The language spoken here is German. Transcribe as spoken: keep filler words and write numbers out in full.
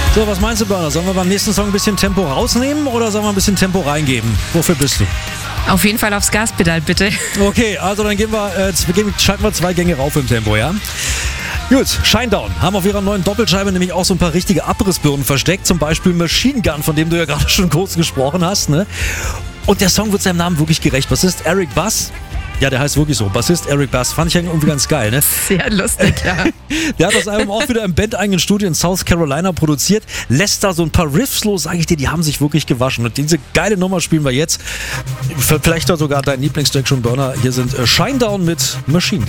So, was meinst du, Burner? Sollen wir beim nächsten Song ein bisschen Tempo rausnehmen oder sollen wir ein bisschen Tempo reingeben? Wofür bist du? Auf jeden Fall aufs Gaspedal, bitte. Okay, also dann gehen wir, äh, gehen, schalten wir zwei Gänge rauf im Tempo, ja? Gut, Shinedown haben auf ihrer neuen Doppelscheibe nämlich auch so ein paar richtige Abrissbirnen versteckt, zum Beispiel Machine Gun, von dem du ja gerade schon kurz gesprochen hast, ne? Und der Song wird seinem Namen wirklich gerecht. Bassist Eric Bass, ja, der heißt wirklich so, Bassist Eric Bass, fand ich irgendwie ganz geil, ne? Sehr lustig, ja. Der hat das Album auch wieder im bandeigenen Studio in South Carolina produziert, lässt da so ein paar Riffs los, sag ich dir, die haben sich wirklich gewaschen. Und diese geile Nummer spielen wir jetzt. Vielleicht sogar dein Lieblingstrack schon, Burner. Hier sind Shinedown mit Machine Gun.